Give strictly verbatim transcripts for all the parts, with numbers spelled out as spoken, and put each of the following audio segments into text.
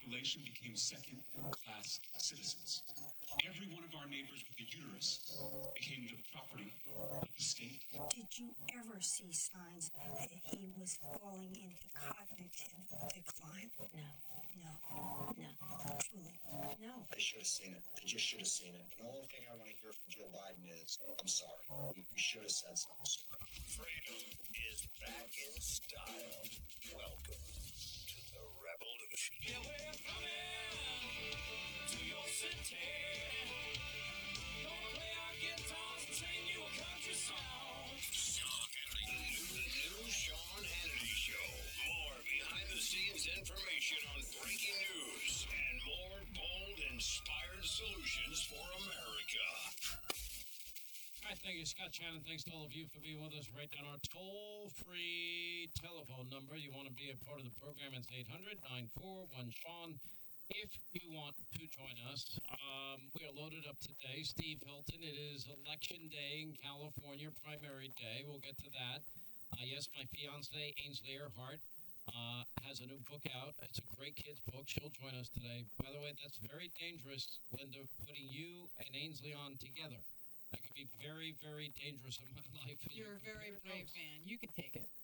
population became second-class citizens. Every one of our neighbors with a uterus became the property of the state. Did you ever see signs that he was falling into cognitive decline? No. No. No. Truly. No. They should have seen it. They just should have seen it. And the only thing I want to hear from Joe Biden is, I'm sorry. You, you should have said something sooner. Freedom is back in style. Welcome to the revolution. Yeah, we're coming to your city. Gonna play our guitars and sing you a country song. Sean Hannity. The new Sean Hannity Show. More behind-the-scenes information on breaking news and more bold, inspired solutions for America. All right, thank you, Scott Shannon. Thanks to all of you for being with us. Write down our toll-free telephone number. You want to be a part of the program, it's eight hundred, nine four one, Sean. If you want to join us, um, we are loaded up today. Steve Hilton, it is Election Day in California, primary day. We'll get to that. Uh, yes, my fiance, Ainsley Earhart, uh, has a new book out. It's a great kid's book. She'll join us today. By the way, that's very dangerous, Linda, putting you and Ainsley on together. That could be very, very dangerous in my life. You're a very brave man. You can take it.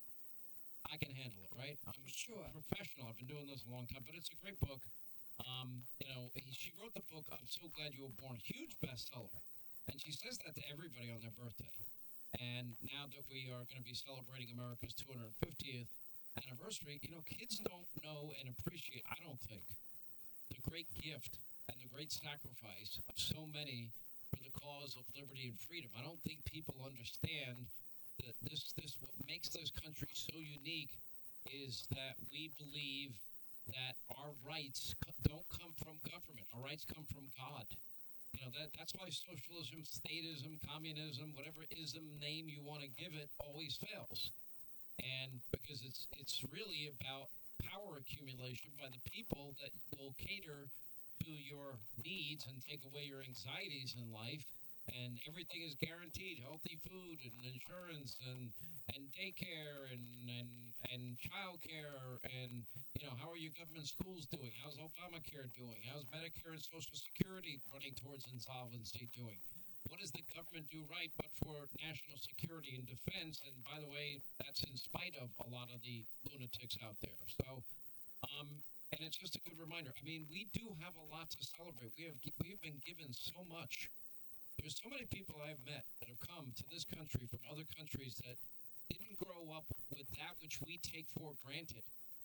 I can handle it, right? I'm Sure. professional. I've been doing this a long time, but it's a great book. Um, you know, he, she wrote the book, I'm So Glad You Were Born, huge bestseller. And she says that to everybody on their birthday. And now that we are going to be celebrating America's two hundred fiftieth anniversary, you know, kids don't know and appreciate, I don't think, the great gift and the great sacrifice of so many for the cause of liberty and freedom. I don't think people understand that this, this what makes this country so unique is that we believe that our rights co- don't come from government. Our rights come from God. You know, that that's why socialism, statism, communism, whatever ism name you want to give it, always fails. And because it's it's really about power accumulation by the people that will cater to your needs and take away your anxieties in life. And everything is guaranteed, healthy food and insurance and and daycare and, and, and child care and, you know, how are your government schools doing? How's Obamacare doing? How's Medicare and Social Security running towards insolvency doing? What does the government do right but for national security and defense? And by the way, that's in spite of a lot of the lunatics out there. So, um, and it's just a good reminder. I mean, we do have a lot to celebrate. We have we've been given so much. There's so many people I've met that have come to this country from other countries that didn't grow up with that which we take for granted.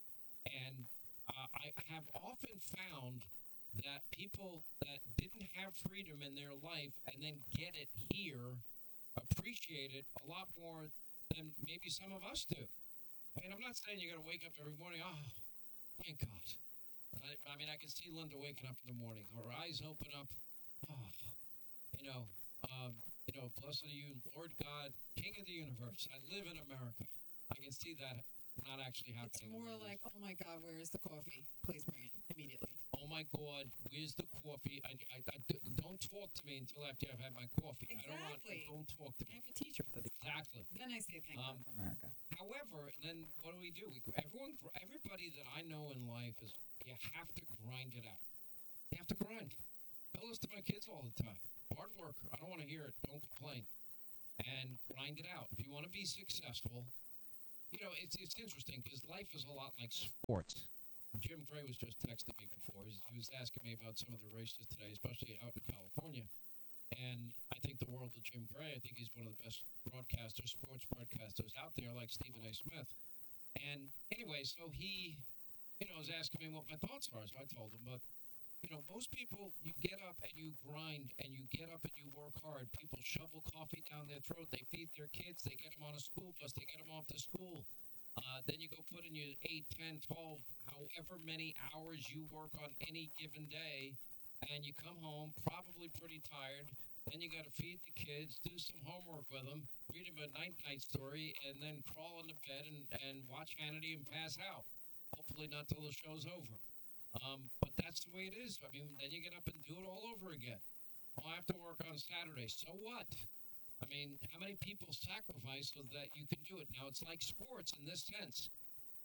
And uh, I have often found that people that didn't have freedom in their life and then get it here appreciate it a lot more than maybe some of us do. I mean, I'm not saying you got to wake up every morning, oh, thank God. I, I mean, I can see Linda waking up in the morning, her eyes open up, oh, you know, um, you know, blessed are you, Lord God, King of the universe. I live in America. I can see that not actually It's happening. more like, oh my God, where is the coffee? Please bring it immediately. Oh my God, where's the coffee? I, I, I, don't talk to me until after I've had my coffee. I don't want. Exactly. Don't talk to I me. have a T-shirt that Exactly. Then I say thank Um, God for America. However, then what do we do? We, everyone, everybody that I know in life is you have to grind it out. You have to grind. I listen to my kids all the time. Hard work. I don't want to hear it. Don't complain. And grind it out. If you want to be successful, you know, it's it's interesting because life is a lot like sports. Jim Gray was just texting me before. He was asking me about some of the races today, especially out in California. And I think the world of Jim Gray, I think he's one of the best broadcasters, sports broadcasters out there, like Stephen A. Smith. And anyway, so he, you know, was asking me what my thoughts are. So I told him, but you know, most people, you get up and you grind and you get up and you work hard. People shovel coffee down their throat. They feed their kids. They get them on a school bus. They get them off to school. Uh, then you go put in your eight, ten, twelve, however many hours you work on any given day. And you come home probably pretty tired. Then you got to feed the kids, do some homework with them, read them a night-night story, and then crawl into bed and, and watch Hannity and pass out. Hopefully not till the show's over. Um, but that's the way it is. I mean, then you get up and do it all over again. Well, I have to work on Saturday. So what? I mean, how many people sacrifice so that you can do it? Now, it's like sports in this sense.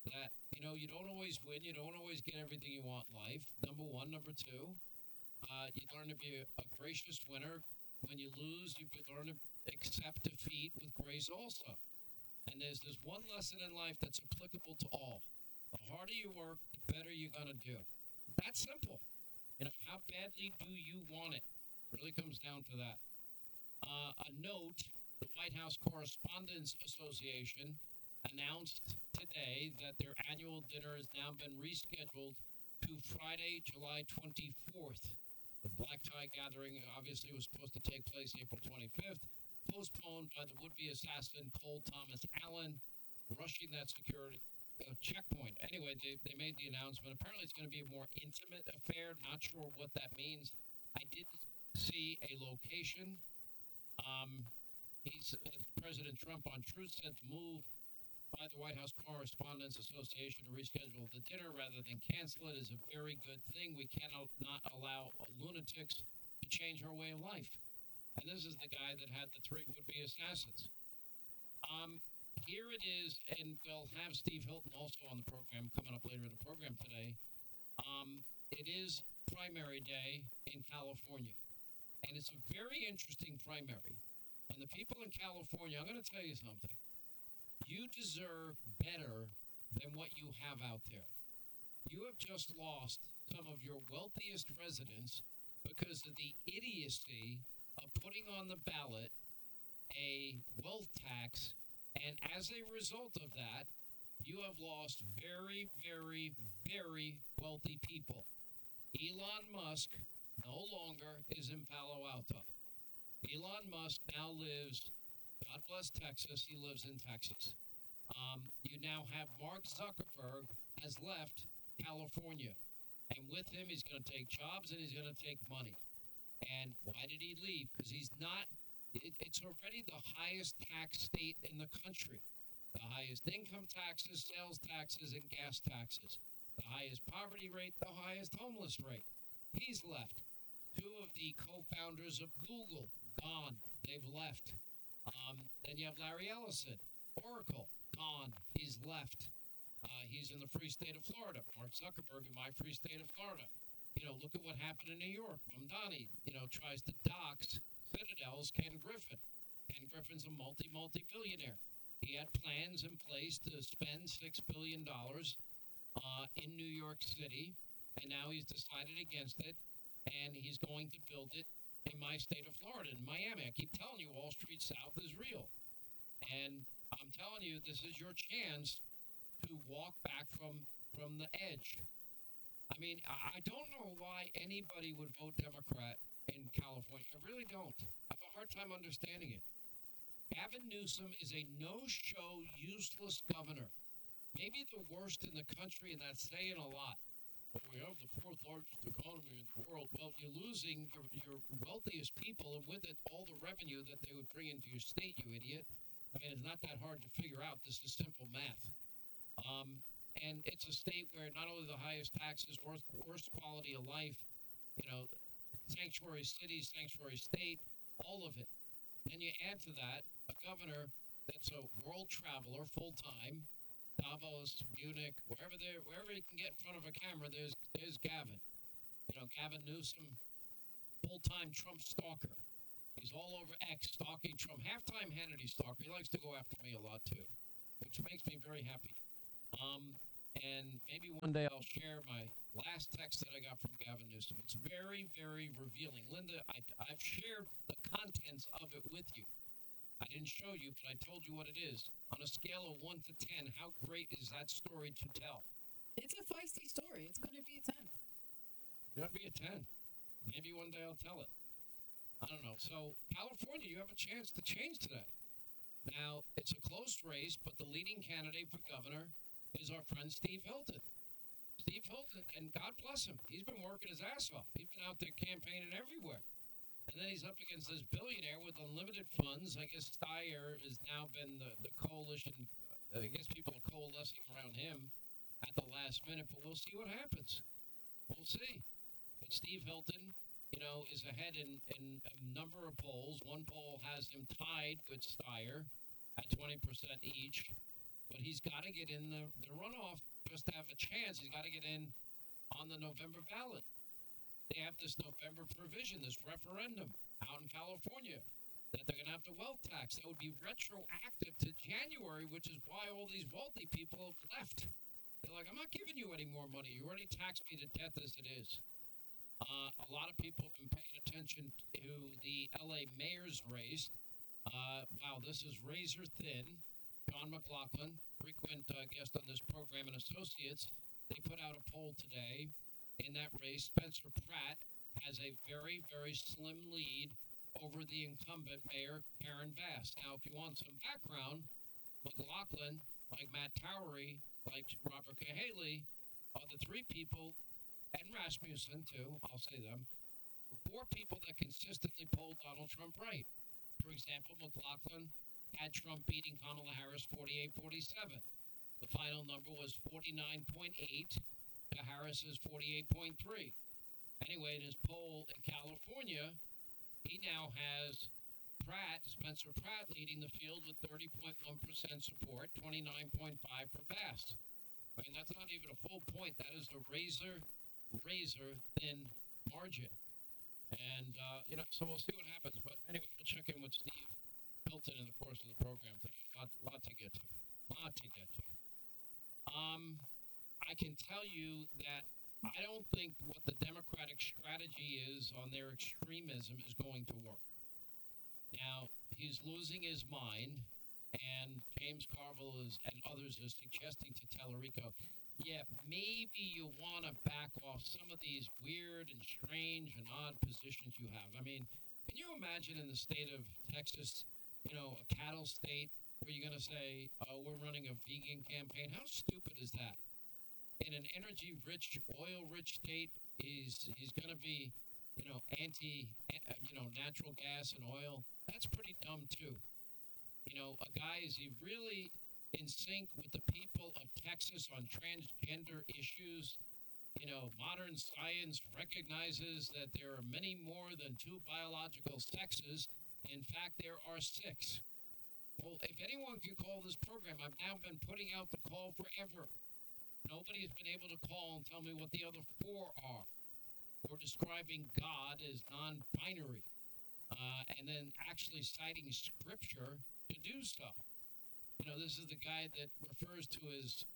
that, you know, you don't always win. You don't always get everything you want in life. Number one. Number two, uh, you learn to be a, a gracious winner. When you lose, you learn to accept defeat with grace also. And there's this one lesson in life that's applicable to all. The harder you work, the better you're going to do. That's simple. You know, how badly do you want it? Really comes down to that. Uh, a note, the White House Correspondents Association announced today that their annual dinner has now been rescheduled to Friday, July twenty-fourth. The black tie gathering obviously was supposed to take place April twenty-fifth, postponed by the would-be assassin Cole Thomas Allen, rushing that security uh, checkpoint. Anyway, they, they made the announcement. Apparently it's going to be a more intimate affair. Not sure what that means. I did see a location. Um, he's, uh, President Trump on Truth said the move by the White House Correspondents Association to reschedule the dinner rather than cancel it is a very good thing. We cannot not allow lunatics to change our way of life. And this is the guy that had the three would-be assassins. Um, here it is, and we'll have Steve Hilton also on the program coming up later in the program today. Um, it is primary day in California, and it's a very interesting primary. And the people in California, I'm going to tell you something. You deserve better than what you have out there. You have just lost some of your wealthiest residents because of the idiocy of putting on the ballot a wealth tax, and as a result of that, you have lost very, very, very wealthy people. Elon Musk no longer is in Palo Alto. Elon Musk now lives, God bless Texas, he lives in Texas. Um, you now have Mark Zuckerberg has left California. And with him, he's going to take jobs and he's going to take money. And why did he leave? Because he's not, it, it's already the highest tax state in the country. The highest income taxes, sales taxes, and gas taxes. The highest poverty rate, the highest homeless rate. He's left. Two of the co-founders of Google, gone. They've left. Um, then you have Larry Ellison, Oracle, gone. He's left. Uh, he's in the free state of Florida. Mark Zuckerberg in my free state of Florida. You know, look at what happened in New York. Mamdani, you know, tries to dox Citadel's Ken Griffin. Ken Griffin's a multi, multi-billionaire. He had plans in place to spend six billion dollars uh, in New York City, and now he's decided against it, and he's going to build it in my state of Florida, in Miami. I keep telling you, Wall Street South is real. And I'm telling you, this is your chance to walk back from, from the edge. I mean, I, I don't know why anybody would vote Democrat in California. I really don't. I have a hard time understanding it. Gavin Newsom is a no-show, useless governor. Maybe the worst in the country, and that's saying a lot. But we have the fourth largest economy in the world. Well, you're losing your, your wealthiest people, and with it, all the revenue that they would bring into your state, you idiot. I mean, it's not that hard to figure out. This is simple math. Um, and it's a state where not only the highest taxes, worst, worst quality of life, you know, sanctuary city, sanctuary state, all of it. Then you add to that a governor that's a world traveler full-time, Davos, Munich, wherever they wherever he can get in front of a camera, there's there's Gavin. You know, Gavin Newsom, full-time Trump stalker. He's all over X stalking Trump. Half-time Hannity stalker. He likes to go after me a lot, too, which makes me very happy. Um, and maybe one day I'll share my last text that I got from Gavin Newsom. It's very, very revealing. Linda, I, I've shared the contents of it with you. I didn't show you, but I told you what it is. On a scale of one to ten, how great is that story to tell? It's a feisty story. It's going to be a ten. It's going to be a ten. Maybe one day I'll tell it. I don't know. So, California, you have a chance to change today. Now, it's a close race, but the leading candidate for governor is our friend Steve Hilton. Steve Hilton, and God bless him, he's been working his ass off. He's been out there campaigning everywhere. And then he's up against this billionaire with unlimited funds. I guess Steyer has now been the, the coalition. I guess people are coalescing around him at the last minute, but we'll see what happens. We'll see. But Steve Hilton, you know, is ahead in, in a number of polls. One poll has him tied with Steyer at twenty percent each. but he's got to get in the, the runoff just to have a chance. He's got to get in on the November ballot. They have this November provision, this referendum out in California, that they're going to have the wealth tax. That would be retroactive to January, which is why all these wealthy people have left. They're like, I'm not giving you any more money. You already taxed me to death as it is. Uh, a lot of people have been paying attention to the L A mayor's race. Uh, wow, this is razor thin. John McLaughlin, frequent uh, guest on this program and associates, they put out a poll today. In that race, Spencer Pratt has a very, very slim lead over the incumbent mayor, Karen Bass. Now, if you want some background, McLaughlin, like Matt Towery, like Robert Cahaley, are the three people, and Rasmussen, too, I'll say them, four people that consistently polled Donald Trump right. For example, McLaughlin had Trump beating Kamala Harris forty-eight forty-seven. The final number was forty-nine point eight. To Harris's forty-eight point three. Anyway, in his poll in California, he now has Pratt, Spencer Pratt, leading the field with thirty point one percent support, twenty-nine point five for Bass. I mean, that's not even a full point. That is the razor, razor thin margin. And, uh, you know, so we'll see what happens. But anyway, we'll check in with Steve Hilton in the course of the program today. A lot, lot to get to. lot to get to. Um... I can tell you that I don't think what the Democratic strategy is on their extremism is going to work. Now, he's losing his mind, and James Carville is, and others are suggesting to Tallarico, yeah, maybe you want to back off some of these weird and strange and odd positions you have. I mean, can you imagine in the state of Texas, you know, a cattle state, where you're going to say, oh, we're running a vegan campaign? How stupid is that? In an energy-rich, oil-rich state, he's he's going to be, you know, anti, you know, natural gas and oil. That's pretty dumb too. You know, a guy is he really in sync with the people of Texas on transgender issues? You know, modern science recognizes that there are many more than two biological sexes. In fact, there are six. Well, if anyone can call this program, I've now been putting out the call forever. Nobody's been able to call and tell me what the other four are. We're describing God as non-binary, uh, and then actually citing scripture to do so. You know, this is the guy that refers to his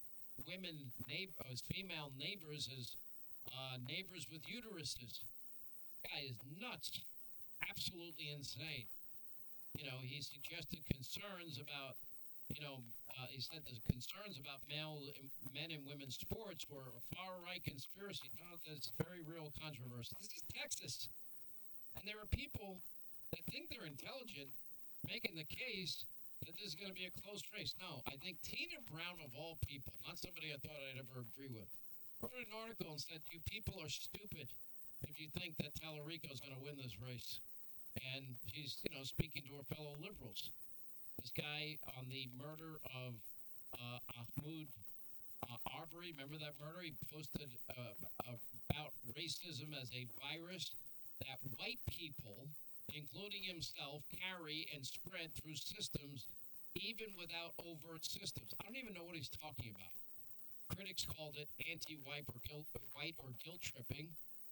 women, neighbor, his female neighbors as uh, neighbors with uteruses. The guy is nuts, absolutely insane. You know, he suggested concerns about. You know, uh, he said the concerns about male men and women's sports were a far-right conspiracy. No, that's very real controversy. This is Texas. And there are people that think they're intelligent making the case that this is going to be a close race. No, I think Tina Brown, of all people, not somebody I thought I'd ever agree with, wrote an article and said, you people are stupid if you think that Tallarico is going to win this race. And she's, you know, speaking to her fellow liberals. This guy on the murder of uh, Ahmaud uh, Arbery, remember that murder? He posted uh, about racism as a virus that white people, including himself, carry and spread through systems, even without overt systems. I don't even know what he's talking about. Critics called it anti-white or guilt, white or guilt tripping.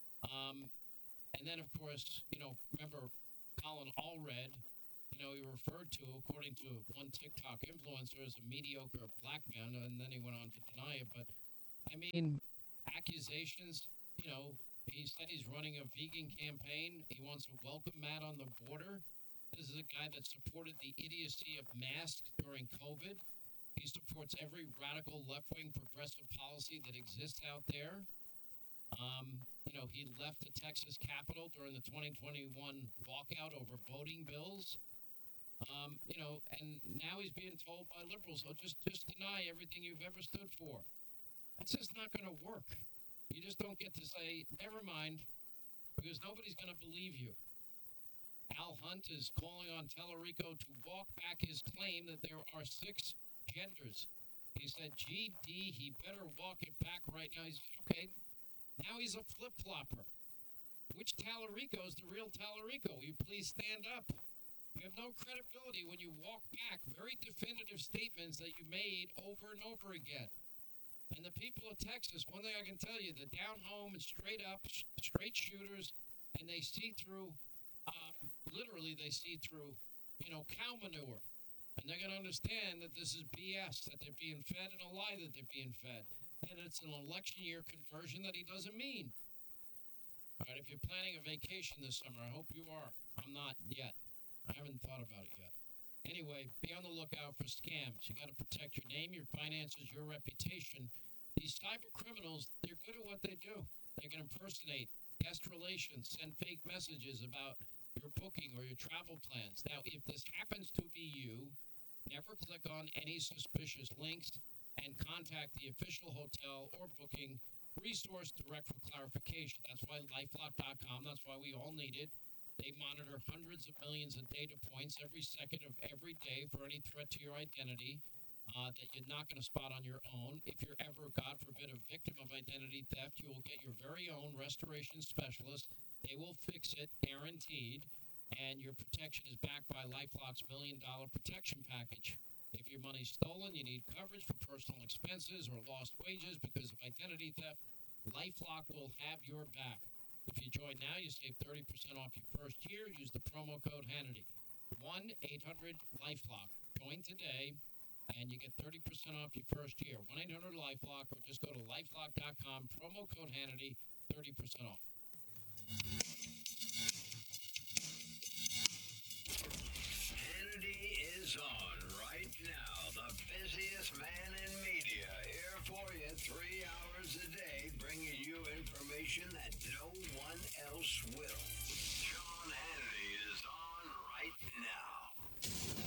Um, and then, of course, you know, remember Colin Allred. You know, he referred to, according to one TikTok influencer, as a mediocre black man, and then he went on to deny it. But, I mean, accusations, you know, he said he's running a vegan campaign. He wants a welcome mat on the border. This is a guy that supported the idiocy of masks during COVID. He supports every radical left-wing progressive policy that exists out there. Um, you know, he left the Texas Capitol during the twenty twenty-one walkout over voting bills. Um, you know, and now he's being told by liberals, oh, just, just deny everything you've ever stood for. That's just not going to work. You just don't get to say, never mind, because nobody's going to believe you. Al Hunt is calling on Tallarico to walk back his claim that there are six genders. He said, G D, he better walk it back right now. He's, okay, now he's a flip-flopper. Which Tallarico is the real Tallarico? Will you please stand up? You have no credibility when you walk back very definitive statements that you made over and over again. And the people of Texas, one thing I can tell you, they're down home and straight up, sh- straight shooters, and they see through, uh, literally they see through, you know, cow manure. And they're going to understand that this is B S, that they're being fed, and a lie that they're being fed. And it's an election year conversion that he doesn't mean. All right, if you're planning a vacation this summer, I hope you are. I'm not yet. I haven't thought about it yet. Anyway, be on the lookout for scams. You got to protect your name, your finances, your reputation. These cyber criminals, they're good at what they do. They can impersonate guest relations, send fake messages about your booking or your travel plans. Now, if this happens to be you, never click on any suspicious links and contact the official hotel or booking resource direct for clarification. That's why lifelock dot com, that's why we all need it. They monitor hundreds of millions of data points every second of every day for any threat to your identity uh, that you're not going to spot on your own. If you're ever, God forbid, a victim of identity theft, you will get your very own restoration specialist. They will fix it, guaranteed, and your protection is backed by LifeLock's million dollar protection package. If your money's stolen, you need coverage for personal expenses or lost wages because of identity theft, LifeLock will have your back. If you join now, you save thirty percent off your first year. Use the promo code Hannity. one eight hundred LifeLock. Join today, and you get thirty percent off your first year. one eight hundred LifeLock, or just go to lifelock dot com, promo code Hannity, thirty percent off. Hannity is on right now. The busiest man in media. Here for you three hours a day, bringing you information that no one else will. Sean Hannity is on right now.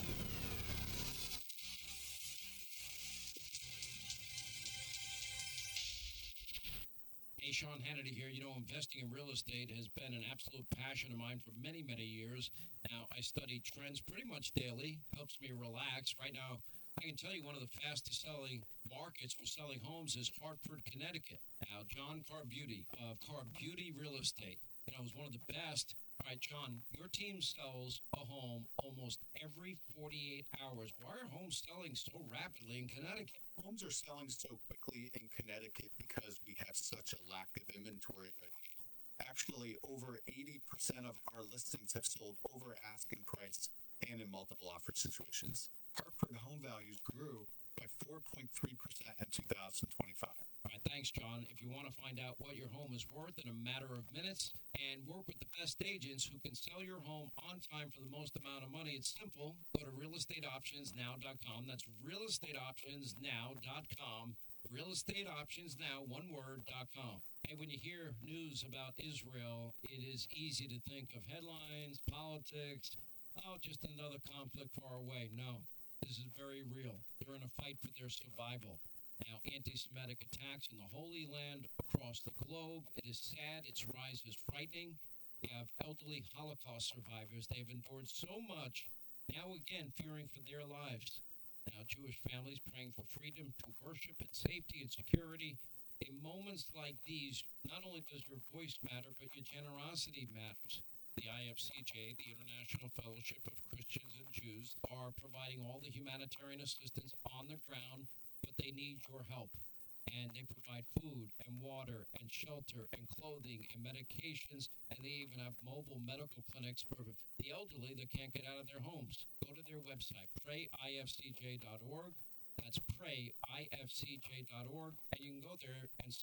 Hey, Sean Hannity here. You know, investing in real estate has been an absolute passion of mine for many, many years. Now, I study trends pretty much daily. Helps me relax. Right now, I can tell you one of the fastest selling markets for selling homes is Hartford, Connecticut. Now, John Carbuti of Carbuti Real Estate, you know, is one of the best. All right, John, your team sells a home almost every forty-eight hours. Why are homes selling so rapidly in Connecticut? Homes are selling so quickly in Connecticut because we have such a lack of inventory right now. Actually, over eighty percent of our listings have sold over asking price and in multiple offer situations. Hartford home values grew by four point three percent in two thousand twenty-five. All right, thanks, John. If you want to find out what your home is worth in a matter of minutes and work with the best agents who can sell your home on time for the most amount of money, it's simple. Go to real estate options now dot com. That's real estate options now dot com. real estate options now, one word, dot com. Hey, when you hear news about Israel, it is easy to think of headlines, politics, oh, just another conflict far away. No, this is very real. They're in a fight for their survival. Now, anti-Semitic attacks in the Holy Land across the globe. It is sad. Its rise is frightening. You have elderly Holocaust survivors. They've endured so much, now again fearing for their lives. Now, Jewish families praying for freedom to worship and safety and security. In moments like these, not only does your voice matter, but your generosity matters. The I F C J, the International Fellowship of Christians and Jews, are providing all the humanitarian assistance on the ground, but they need your help. And they provide food and water and shelter and clothing and medications, and they even have mobile medical clinics for the elderly that can't get out of their homes. Go to their website, pray I F C J dot org. That's pray I F C J dot org, and you can go there and